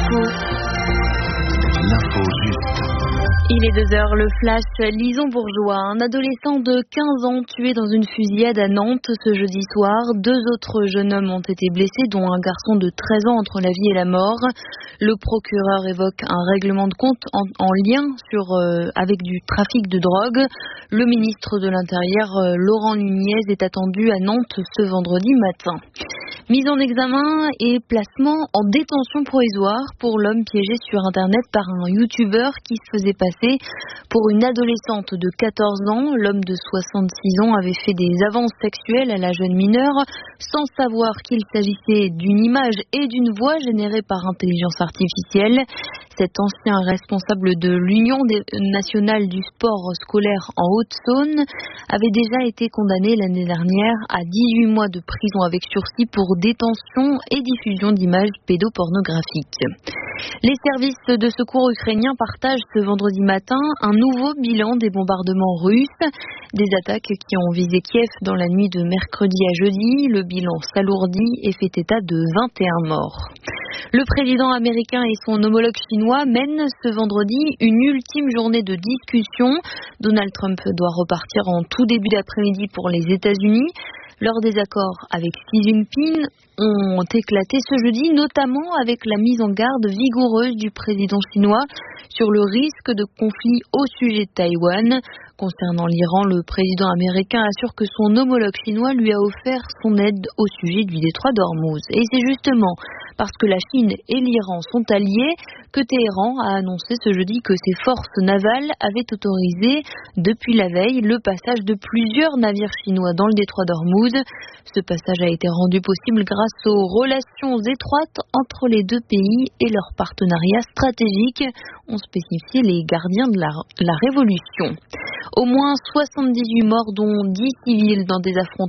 L'info juste. Il est 2h, le flash Lison Bourgeois. Un adolescent de 15 ans tué dans une fusillade à Nantes ce jeudi soir. 2 autres jeunes hommes ont été blessés, dont un garçon de 13 ans entre la vie et la mort. Le procureur évoque un règlement de compte en lien avec du trafic de drogue. Le ministre de l'Intérieur, Laurent Nunez, est attendu à Nantes ce vendredi matin. Mise en examen et placement en détention provisoire pour l'homme piégé sur Internet par un youtubeur qui se faisait passer pour une adolescente de 14 ans. L'homme de 66 ans avait fait des avances sexuelles à la jeune mineure sans savoir qu'il s'agissait d'une image et d'une voix générées par intelligence artificielle. Cet ancien responsable de l'Union nationale du sport scolaire en Haute-Saône avait déjà été condamné l'année dernière à 18 mois de prison avec sursis pour détention et diffusion d'images pédopornographiques. Les services de secours ukrainiens partagent ce vendredi matin un nouveau bilan des bombardements russes, des attaques qui ont visé Kiev dans la nuit de mercredi à jeudi. Le bilan s'alourdit et fait état de 21 morts. Le président américain et son homologue chinois mènent ce vendredi une ultime journée de discussion. Donald Trump doit repartir en tout début d'après-midi pour les États-Unis. Leurs désaccords avec Xi Jinping ont éclaté ce jeudi, notamment avec la mise en garde vigoureuse du président chinois sur le risque de conflit au sujet de Taïwan. Concernant l'Iran, le président américain assure que son homologue chinois lui a offert son aide au sujet du détroit d'Ormuz. Et c'est justement parce que la Chine et l'Iran sont alliés que Téhéran a annoncé ce jeudi que ses forces navales avaient autorisé depuis la veille le passage de plusieurs navires chinois dans le détroit d'Ormuz. Ce passage a été rendu possible grâce aux relations étroites entre les deux pays et leur partenariat stratégique, ont spécifié les gardiens de la révolution. Au moins 78 morts, dont 10 civils dans des affrontements